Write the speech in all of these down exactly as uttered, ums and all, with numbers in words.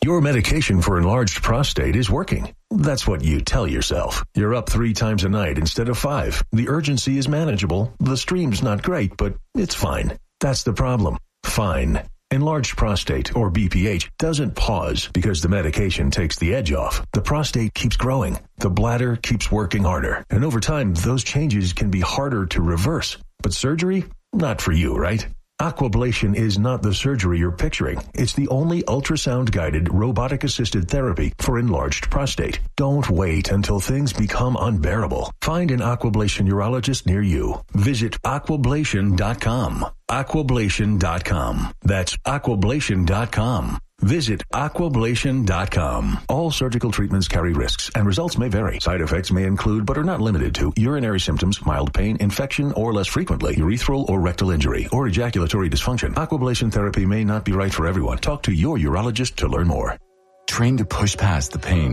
Your medication for enlarged prostate is working. That's what you tell yourself. You're up three times a night instead of five. The urgency is manageable. The stream's not great, but it's fine. That's the problem. Fine. Enlarged prostate, or B P H, doesn't pause because the medication takes the edge off. The prostate keeps growing. The bladder keeps working harder. And over time, those changes can be harder to reverse. But surgery? Not for you, right? Aquablation is not the surgery you're picturing. It's the only ultrasound-guided, robotic-assisted therapy for enlarged prostate. Don't wait until things become unbearable. Find an Aquablation urologist near you. Visit aquablation dot com. aquablation dot com. That's aquablation dot com. Visit aquablation dot com. All surgical treatments carry risks, and results may vary. Side effects may include, but are not limited to, urinary symptoms, mild pain, infection, or less frequently, urethral or rectal injury, or ejaculatory dysfunction. Aquablation therapy may not be right for everyone. Talk to your urologist to learn more. Train to push past the pain.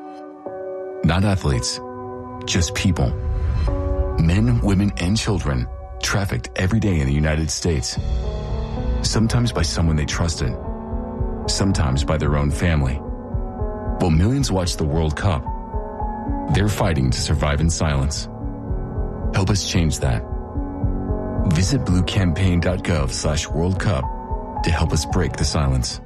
Not athletes, just people. Men, women, and children trafficked every day in the United States. Sometimes by someone they trusted. Sometimes by their own family. While millions watch the World Cup, they're fighting to survive in silence. Help us change that. Visit bluecampaign.gov slash World Cup to help us break the silence.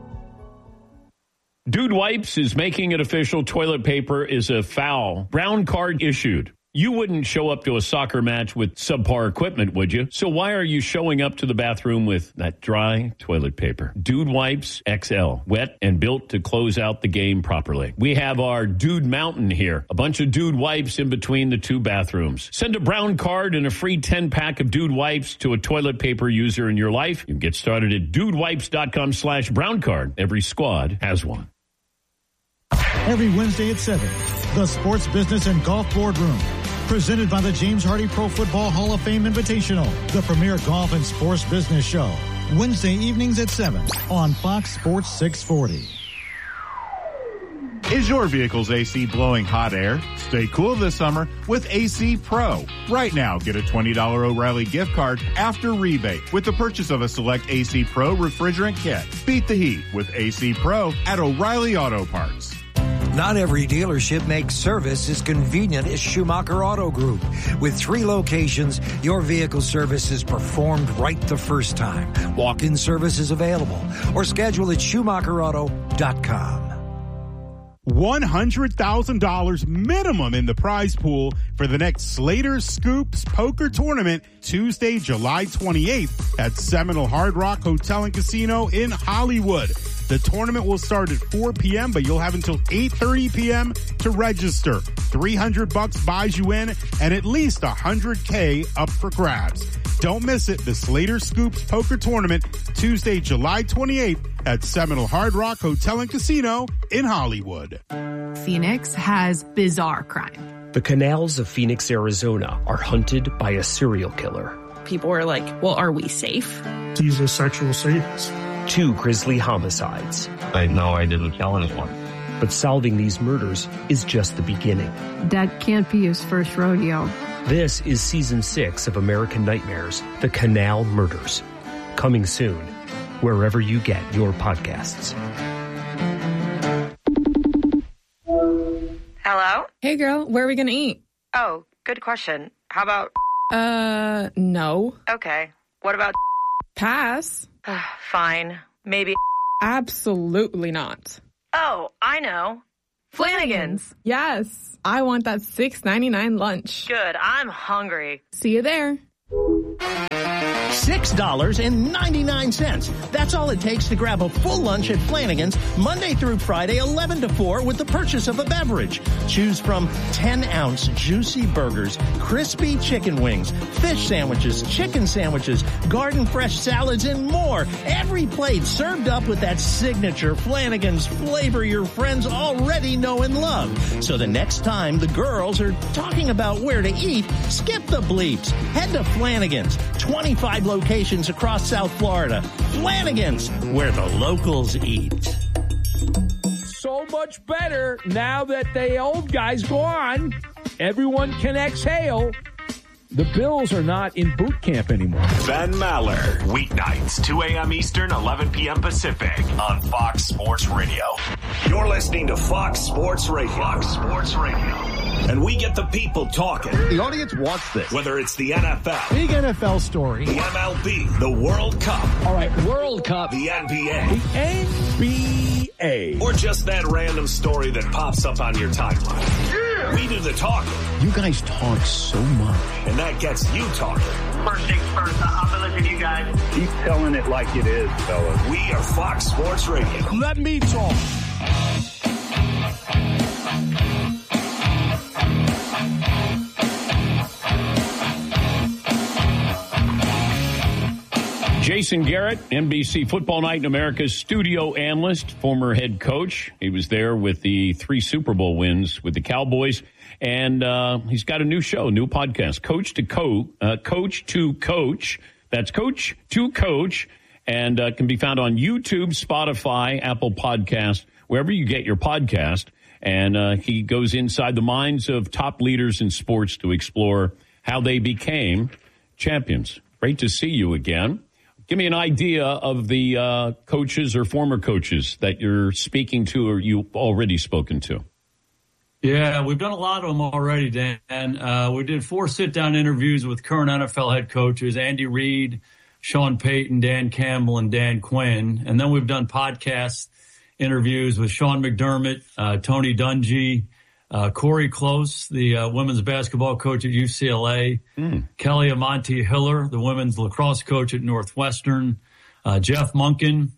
Dude Wipes is making it official. Toilet paper is a foul. Brown card issued. You wouldn't show up to a soccer match with subpar equipment, would you? So why are you showing up to the bathroom with that dry toilet paper? Dude Wipes X L, wet and built to close out the game properly. We have our Dude Mountain here, a bunch of Dude Wipes in between the two bathrooms. Send a brown card and a free ten-pack of Dude Wipes to a toilet paper user in your life. You can get started at dudewipes.com slash brown card. Every squad has one. Every Wednesday at seven, the Sports Business and Golf Boardroom. Presented by the James Hardy Pro Football Hall of Fame Invitational, the premier golf and sports business show. Wednesday evenings at seven on Fox Sports six forty. Is your vehicle's A C blowing hot air? Stay cool this summer with A C Pro. Right now, get a twenty dollars O'Reilly gift card after rebate with the purchase of a select A C Pro refrigerant kit. Beat the heat with A C Pro at O'Reilly Auto Parts. Not every dealership makes service as convenient as Schumacher Auto Group. With three locations, your vehicle service is performed right the first time. Walk-in service is available or schedule at schumacher auto dot com. one hundred thousand dollars minimum in the prize pool for the next Slater Scoops Poker Tournament, Tuesday, July twenty-eighth at Seminole Hard Rock Hotel and Casino in Hollywood. The tournament will start at four p.m., but you'll have until eight thirty p.m. to register. three hundred bucks buys you in and at least one hundred K up for grabs. Don't miss it. The Slater Scoops Poker Tournament, Tuesday, July twenty-eighth at Seminole Hard Rock Hotel and Casino in Hollywood. Phoenix has bizarre crime. The canals of Phoenix, Arizona are hunted by a serial killer. People were like, well, are we safe? He's a sexual sadist. Two grisly homicides. I know I didn't kill anyone. But solving these murders is just the beginning. That can't be his first rodeo. This is season six of American Nightmares, The Canal Murders. Coming soon, wherever you get your podcasts. Hello? Hey, girl, where are we going to eat? Oh, good question. How about... Uh, no. Okay. What about... Pass. Fine. Maybe... Absolutely not. Oh, I know. Flanagan's. Yes. I want that six ninety-nine lunch. Good. I'm hungry. See you there. six dollars and ninety-nine cents. That's all it takes to grab a full lunch at Flanagan's Monday through Friday, eleven to four, with the purchase of a beverage. Choose from ten-ounce juicy burgers, crispy chicken wings, fish sandwiches, chicken sandwiches, garden fresh salads, and more. Every plate served up with that signature Flanagan's flavor your friends already know and love. So the next time the girls are talking about where to eat, skip the bleeps. Head to Flanagan's. twenty-five locations across South Florida. Flanagan's, where the locals eat. So much better now that the old guy's gone. Everyone can exhale. The Bills are not in boot camp anymore. Ben Maller, weeknights, two a.m. Eastern, eleven p.m. Pacific on Fox Sports Radio. You're listening to Fox Sports Radio. Fox Sports Radio. And we get the people talking. The audience wants this. Whether it's the N F L. Big N F L story. The M L B. The World Cup. All right, World Cup. The N B A. The N B A. Or just that random story that pops up on your timeline. Yeah. We do the talking. You guys talk so much. And that gets you talking. First things first, I'm going to listen to you guys. Keep telling it like it is, fellas. We are Fox Sports Radio. Let me talk. Jason Garrett, N B C Football Night in America's studio analyst, former head coach. He was there with the three Super Bowl wins with the Cowboys. And uh, he's got a new show, new podcast, Coach to Co, uh, Coach to Coach. That's Coach to Coach, and uh, can be found on YouTube, Spotify, Apple Podcast, wherever you get your podcast. And uh, he goes inside the minds of top leaders in sports to explore how they became champions. Great to see you again. Give me an idea of the uh, coaches or former coaches that you're speaking to or you've already spoken to. Yeah, we've done a lot of them already, Dan. Uh, we did four sit-down interviews with current N F L head coaches, Andy Reid, Sean Payton, Dan Campbell, and Dan Quinn. And then we've done podcast interviews with Sean McDermott, uh, Tony Dungy, uh, Corey Close, the uh, women's basketball coach at U C L A, mm. Kelly Amonte Hiller, the women's lacrosse coach at Northwestern, uh, Jeff Monken,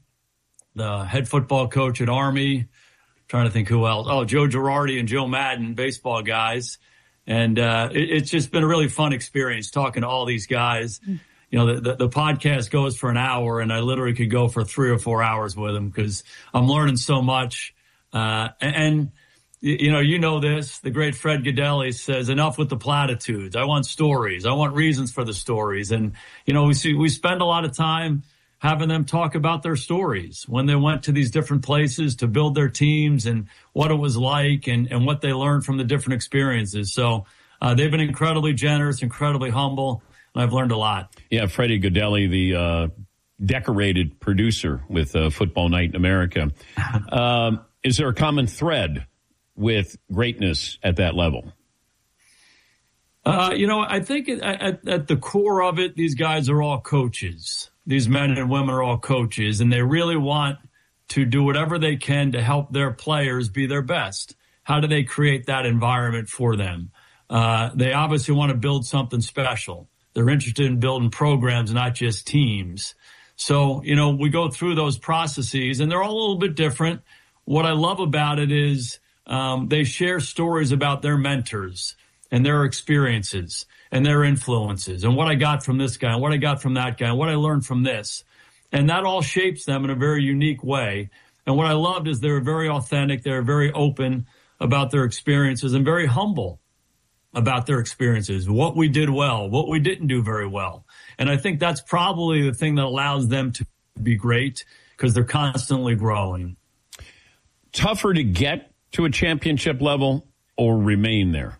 the head football coach at Army. Trying to think who else. Oh, Joe Girardi and Joe Madden, baseball guys. And uh, it, it's just been a really fun experience talking to all these guys. You know, the, the, the podcast goes for an hour, and I literally could go for three or four hours with them because I'm learning so much. Uh, and, and, you know, you know this. The great Fred Gaudelli says, enough with the platitudes. I want stories. I want reasons for the stories. And, you know, we see we spend a lot of time having them talk about their stories when they went to these different places to build their teams and what it was like and, and what they learned from the different experiences. So uh, they've been incredibly generous, incredibly humble, and I've learned a lot. Yeah, Freddie Gaudelli, the uh, decorated producer with uh, Football Night in America. um, is there a common thread with greatness at that level? Uh, you know, I think at, at the core of it, these guys are all coaches. These men and women are all coaches, and they really want to do whatever they can to help their players be their best. How do they create that environment for them? Uh, they obviously want to build something special. They're interested in building programs, not just teams. So, you know, we go through those processes, and they're all a little bit different. What I love about it is um, they share stories about their mentors and their experiences and their influences and what I got from this guy and what I got from that guy and what I learned from this. And that all shapes them in a very unique way. And what I loved is they were very authentic. They were very open about their experiences and very humble about their experiences, what we did well, what we didn't do very well. And I think that's probably the thing that allows them to be great because they're constantly growing. Tougher to get to a championship level or remain there?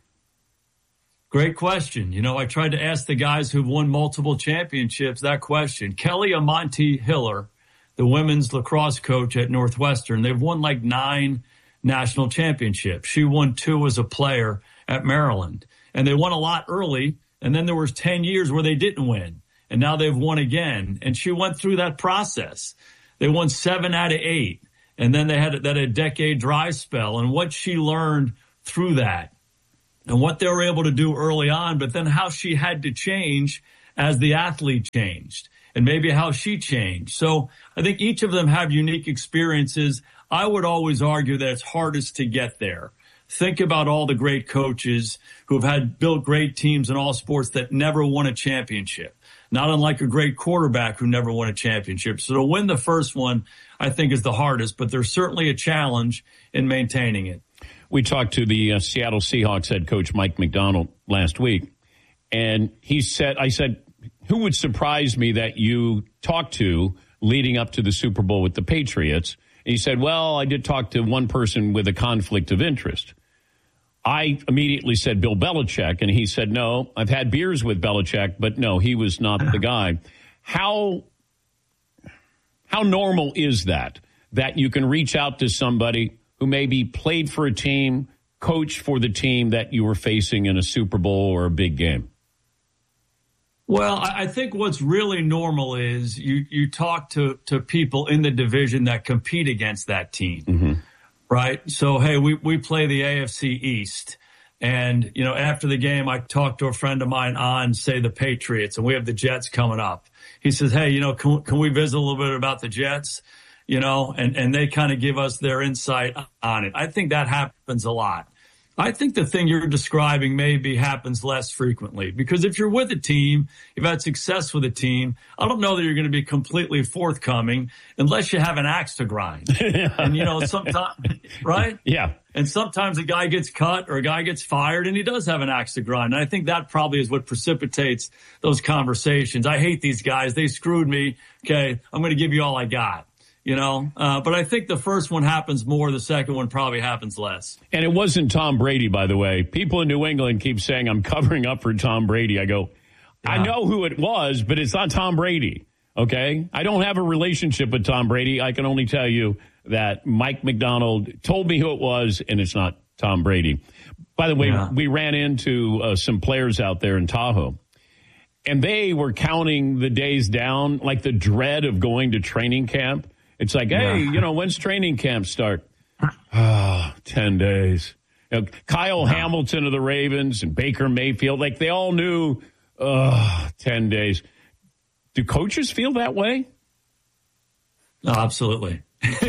Great question. You know, I tried to ask the guys who've won multiple championships that question. Kelly Amonte Hiller, the women's lacrosse coach at Northwestern, they've won like nine national championships. She won two as a player at Maryland. And they won a lot early, and then there was ten years where they didn't win. And now they've won again. And she went through that process. They won seven out of eight. And then they had that a decade dry spell. And what she learned through that, and what they were able to do early on, but then how she had to change as the athlete changed and maybe how she changed. So I think each of them have unique experiences. I would always argue that it's hardest to get there. Think about all the great coaches who've had built great teams in all sports that never won a championship, not unlike a great quarterback who never won a championship. So to win the first one, I think is the hardest, but there's certainly a challenge in maintaining it. We talked to the uh, Seattle Seahawks head coach, Mike McDonald, last week, and he said, I said, who would surprise me that you talked to leading up to the Super Bowl with the Patriots? And he said, well, I did talk to one person with a conflict of interest. I immediately said Bill Belichick, and he said, no, I've had beers with Belichick, but no, he was not the guy. How how normal is that, that you can reach out to somebody who maybe played for a team, coached for the team that you were facing in a Super Bowl or a big game? Well, I think what's really normal is you, you talk to, to people in the division that compete against that team. Mm-hmm. Right. So, hey, we, we play the A F C East. And, you know, after the game, I talked to a friend of mine on, say, the Patriots, and we have the Jets coming up. He says, hey, you know, can, can we visit a little bit about the Jets? You know, and, and they kind of give us their insight on it. I think that happens a lot. I think the thing you're describing maybe happens less frequently, because if you're with a team, you've had success with a team, I don't know that you're going to be completely forthcoming unless you have an axe to grind. And, you know, sometimes, right? Yeah. And sometimes a guy gets cut or a guy gets fired and he does have an axe to grind. And I think that probably is what precipitates those conversations. I hate these guys. They screwed me. Okay, I'm going to give you all I got. You know, uh, but I think the first one happens more. The second one probably happens less. And it wasn't Tom Brady, by the way. People in New England keep saying I'm covering up for Tom Brady. I go, yeah. I know who it was, but it's not Tom Brady. Okay. I don't have a relationship with Tom Brady. I can only tell you that Mike McDonald told me who it was, and it's not Tom Brady. By the way, yeah. we ran into uh, some players out there in Tahoe, and they were counting the days down, like the dread of going to training camp. It's like, hey, yeah. you know, when's training camp start? Oh, ten days. You know, Kyle yeah. Hamilton of the Ravens and Baker Mayfield, like they all knew, oh, ten days. Do coaches feel that way? No, absolutely.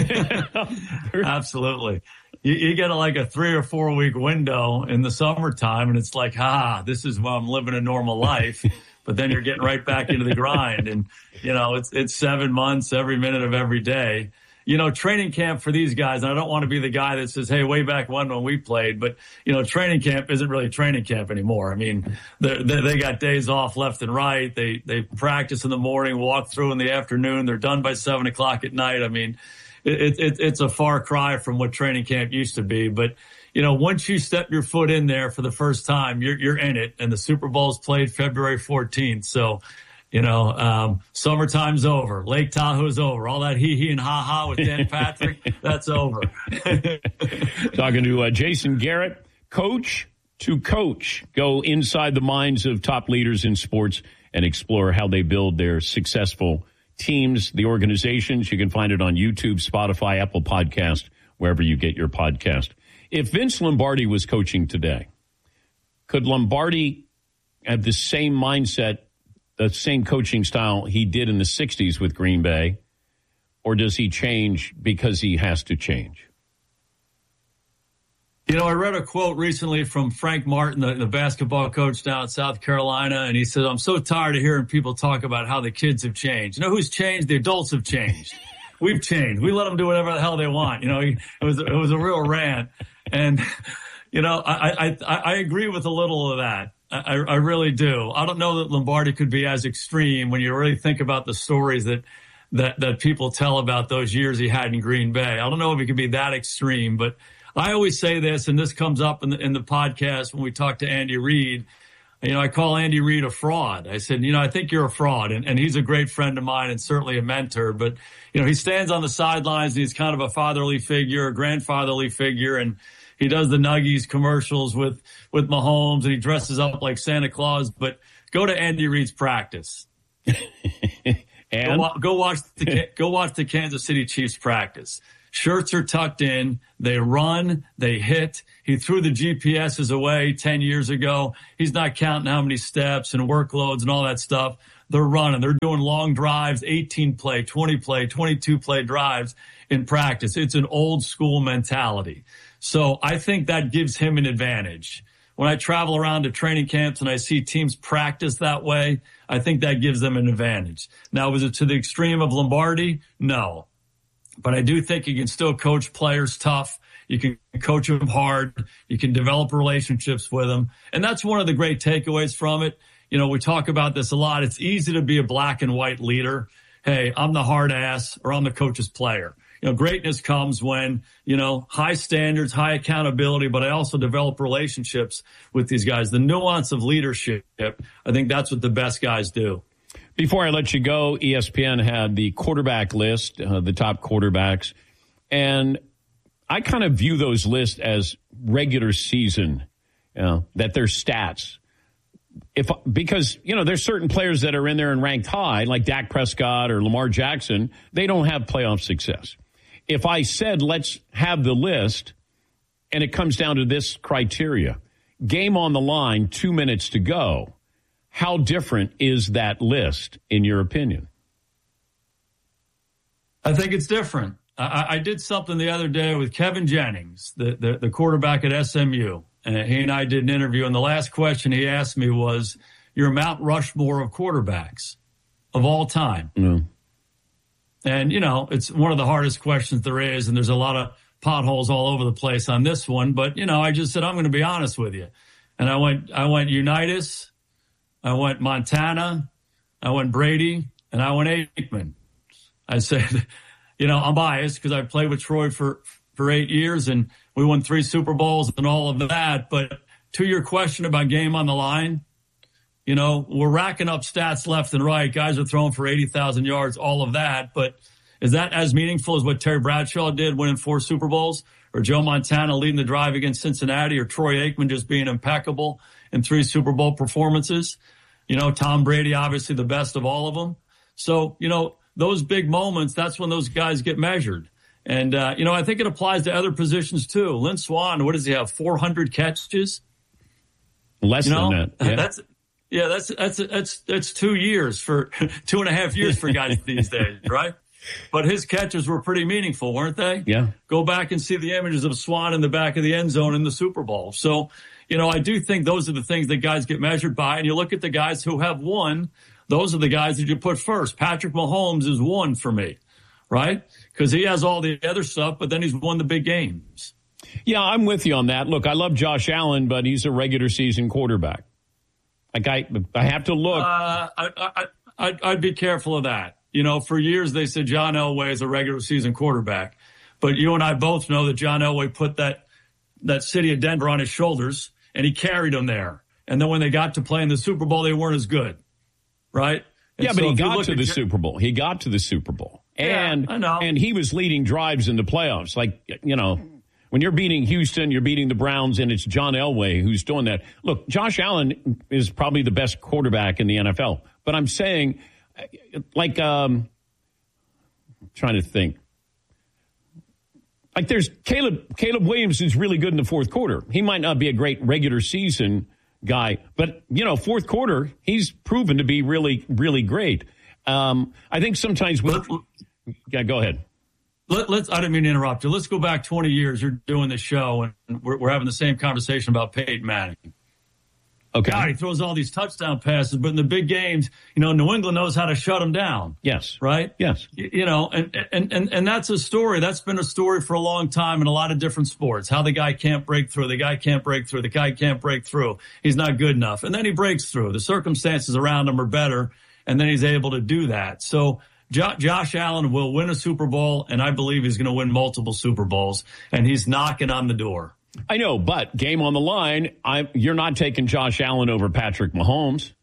Absolutely. You, you get a, like a three or four week window in the summertime, and it's like, ah, this is where I'm living a normal life. But then you're getting right back into the grind. And, you know, it's it's seven months, every minute of every day. You know, training camp for these guys, and I don't want to be the guy that says, hey, way back when when we played, but, you know, training camp isn't really training camp anymore. I mean, they they got days off left and right. They they practice in the morning, walk through in the afternoon. They're done by seven o'clock at night. I mean, it, it, it's a far cry from what training camp used to be. But, you know, once you step your foot in there for the first time, you're you're in it. And the Super Bowl's played February fourteenth. So, you know, um, summertime's over. Lake Tahoe's over. All that hee hee and ha ha with Dan Patrick, that's over. Talking to uh, Jason Garrett, coach to coach. Go inside the minds of top leaders in sports and explore how they build their successful teams, the organizations. You can find it on YouTube, Spotify, Apple Podcast, wherever you get your podcast. If Vince Lombardi was coaching today, could Lombardi have the same mindset, the same coaching style he did in the sixties with Green Bay, or does he change because he has to change? You know, I read a quote recently from Frank Martin, the, the basketball coach down in South Carolina, and he said, I'm so tired of hearing people talk about how the kids have changed. You know who's changed? The adults have changed. We've changed. We let them do whatever the hell they want. You know, it was, it was a real rant. And, you know, I, I, I agree with a little of that. I, I really do. I don't know that Lombardi could be as extreme when you really think about the stories that, that, that people tell about those years he had in Green Bay. I don't know if he could be that extreme, but I always say this, and this comes up in the, in the podcast when we talk to Andy Reid. You know, I call Andy Reid a fraud. I said, you know, I think you're a fraud. And, and he's a great friend of mine and certainly a mentor. But, you know, he stands on the sidelines and he's kind of a fatherly figure, a grandfatherly figure. And he does the Nuggies commercials with, with Mahomes, and he dresses up like Santa Claus. But go to Andy Reid's practice. and go, go watch the, go watch the Kansas City Chiefs practice. Shirts are tucked in. They run. They hit. He threw the G P S's away ten years ago. He's not counting how many steps and workloads and all that stuff. They're running. They're doing long drives, eighteen play, twenty play, twenty-two play drives in practice. It's an old school mentality. So I think that gives him an advantage. When I travel around to training camps and I see teams practice that way, I think that gives them an advantage. Now, was it to the extreme of Lombardi? No. But I do think you can still coach players tough. You can coach them hard. You can develop relationships with them. And that's one of the great takeaways from it. You know, we talk about this a lot. It's easy to be a black and white leader. Hey, I'm the hard ass or I'm the coach's player. you know, greatness comes when, you know, high standards, high accountability, but I also develop relationships with these guys. The nuance of leadership, I think that's what the best guys do. Before I let you go, E S P N had the quarterback list, uh, the top quarterbacks, and I kind of view those lists as regular season, you know, that they're stats. If because, you know, there's certain players that are in there and ranked high, like Dak Prescott or Lamar Jackson, they don't have playoff success. If I said, let's have the list, and it comes down to this criteria, game on the line, two minutes to go, how different is that list, in your opinion? I think it's different. I, I did something the other day with Kevin Jennings, the, the, the quarterback at S M U. And he and I did an interview, and the last question he asked me was, you're Mount Rushmore of quarterbacks of all time. Mm. And, you know, it's one of the hardest questions there is, and there's a lot of potholes all over the place on this one. But, you know, I just said, I'm going to be honest with you. And I went, I went Unitas, I went Montana, I went Brady, and I went Aikman. I said, you know, I'm biased because I played with Troy for for eight years, and we won three Super Bowls and all of that. But to your question about game on the line, you know, we're racking up stats left and right. Guys are throwing for eighty thousand yards, all of that. But is that as meaningful as what Terry Bradshaw did, winning four Super Bowls, or Joe Montana leading the drive against Cincinnati, or Troy Aikman just being impeccable in three Super Bowl performances? You know, Tom Brady, obviously the best of all of them. So, you know, those big moments, that's when those guys get measured. And, uh, you know, I think it applies to other positions, too. Lynn Swann, what does he have, four hundred catches? Less you know, than that. Yeah. That's, yeah, that's, that's, that's, that's two years for, two and a half years for guys these days, right? But his catches were pretty meaningful, weren't they? Yeah. Go back and see the images of Swann in the back of the end zone in the Super Bowl. So, you know, I do think those are the things that guys get measured by. And you look at the guys who have won, those are the guys that you put first. Patrick Mahomes is one for me, right? Because he has all the other stuff, but then he's won the big games. Yeah, I'm with you on that. Look, I love Josh Allen, but he's a regular season quarterback. Like I, I have to look. Uh, I, I, I'd, I'd be careful of that. You know, for years they said John Elway is a regular season quarterback, but you and I both know that John Elway put that that city of Denver on his shoulders, and he carried them there. And then when they got to play in the Super Bowl, they weren't as good, right? And yeah, but so he got to the J- Super Bowl. He got to the Super Bowl. And, yeah, I know. and he was leading drives in the playoffs. Like, you know, when you're beating Houston, you're beating the Browns, and it's John Elway who's doing that. Look, Josh Allen is probably the best quarterback in the N F L. But I'm saying, like, um, I'm trying to think. Like, there's Caleb, Caleb Williams is really good in the fourth quarter. He might not be a great regular season guy, but, you know, fourth quarter, he's proven to be really, really great. Um, I think sometimes we. Yeah, go ahead. Let, let's. I didn't mean to interrupt you. Let's go back twenty years. You're doing the show, and we're, we're having the same conversation about Peyton Manning. Okay. God, he throws all these touchdown passes, but in the big games, you know, New England knows how to shut him down. Yes. Right? Yes. You, you know, and, and, and, and that's a story. That's been a story for a long time in a lot of different sports. How the guy can't break through. The guy can't break through. The guy can't break through. He's not good enough. And then he breaks through. The circumstances around him are better, and then he's able to do that. So jo- Josh Allen will win a Super Bowl, and I believe he's going to win multiple Super Bowls, and he's knocking on the door. I know, but game on the line, I, you're not taking Josh Allen over Patrick Mahomes.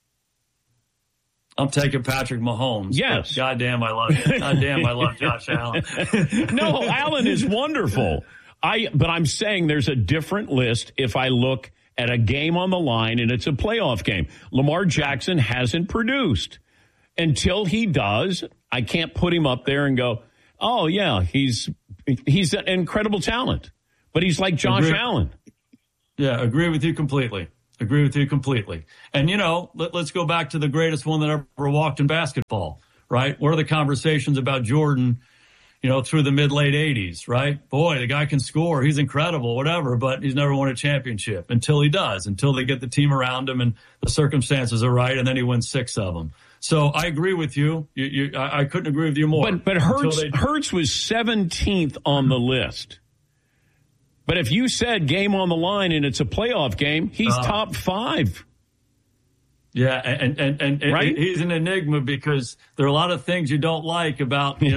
I'm taking Patrick Mahomes. Yes. Goddamn, I love Goddamn, I love Josh Allen. No, Allen is wonderful. I, but I'm saying there's a different list if I look at a game on the line and it's a playoff game. Lamar Jackson hasn't produced. Until he does, I can't put him up there and go, oh, yeah, he's he's an incredible talent. But he's like Josh agree. Allen. Yeah, agree with you completely. Agree with you completely. And, you know, let, let's go back to the greatest one that ever walked in basketball, right? What are the conversations about Jordan, you know, through the mid-late eighties, right? Boy, the guy can score. He's incredible, whatever, but he's never won a championship until he does, until they get the team around him and the circumstances are right, and then he wins six of them. So I agree with you. you, you I, I couldn't agree with you more. But, but Hurts, they... Hurts was seventeenth on the list. But if you said game on the line and it's a playoff game, he's uh, top five. Yeah, and, and, and, and right? he's an enigma because there are a lot of things you don't like about, you know,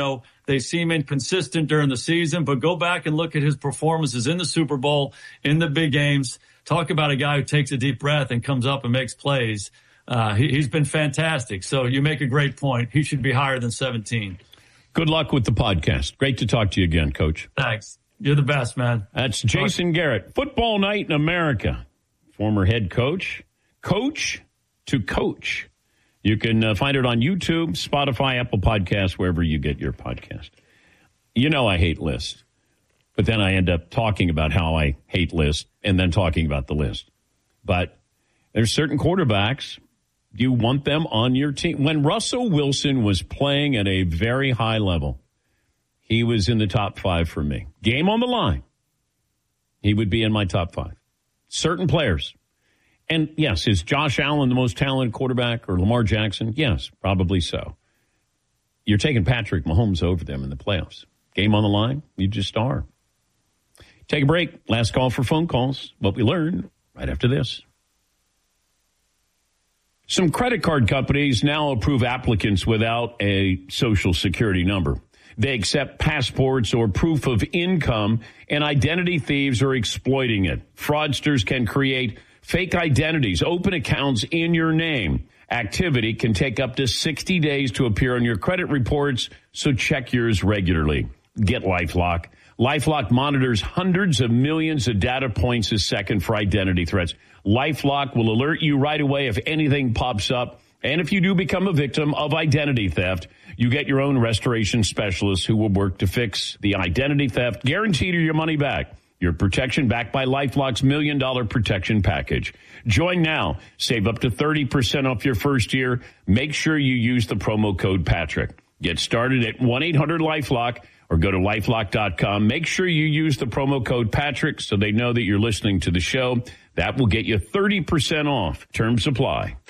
They seem inconsistent during the season, but go back and look at his performances in the Super Bowl, in the big games. Talk about a guy who takes a deep breath and comes up and makes plays. Uh, he, he's been fantastic. So you make a great point. He should be higher than seventeen. Good luck with the podcast. Great to talk to you again, Coach. Thanks. You're the best, man. That's Jason Garrett, Football Night in America, former head coach, coach to coach. You can uh, find it on YouTube, Spotify, Apple Podcasts, wherever you get your podcast. You know I hate lists, but then I end up talking about how I hate lists and then talking about the list. But there's certain quarterbacks, you want them on your team. When Russell Wilson was playing at a very high level, he was in the top five for me. Game on the line, he would be in my top five. Certain players. And, yes, is Josh Allen the most talented quarterback or Lamar Jackson? Yes, probably so. You're taking Patrick Mahomes over them in the playoffs. Game on the line, you just are. Take a break. Last call for phone calls. What we learned right after this. Some credit card companies now approve applicants without a social security number. They accept passports or proof of income, and identity thieves are exploiting it. Fraudsters can create fake identities, open accounts in your name. Activity can take up to sixty days to appear on your credit reports, so check yours regularly. Get LifeLock. LifeLock monitors hundreds of millions of data points a second for identity threats. LifeLock will alert you right away if anything pops up. And if you do become a victim of identity theft, you get your own restoration specialist who will work to fix the identity theft, guaranteed your money back. Your protection backed by LifeLock's million dollar protection package. Join now. Save up to thirty percent off your first year. Make sure you use the promo code Patrick. Get started at one eight hundred LifeLock or go to lifelock dot com. Make sure you use the promo code Patrick so they know that you're listening to the show. That will get you thirty percent off. Terms apply.